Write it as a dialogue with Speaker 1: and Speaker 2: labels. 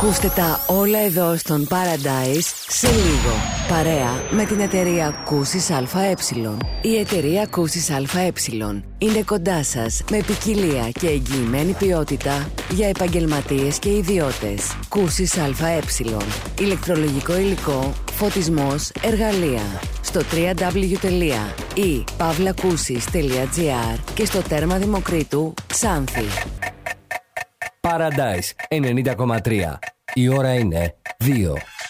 Speaker 1: Ακούστε τα όλα εδώ στον Paradise σε λίγο. Παρέα με την εταιρεία Κούσης ΑΕ. Η εταιρεία Κούσης ΑΕ είναι κοντά σας με ποικιλία και εγγυημένη ποιότητα για επαγγελματίες και ιδιώτες. Κούσης ΑΕ. Ηλεκτρολογικό υλικό, φωτισμός, εργαλεία. Στο www.pavlakusis.gr και στο τέρμα Δημοκρίτου Ξάνθη.
Speaker 2: Paradise 90,3. Η ώρα είναι 2.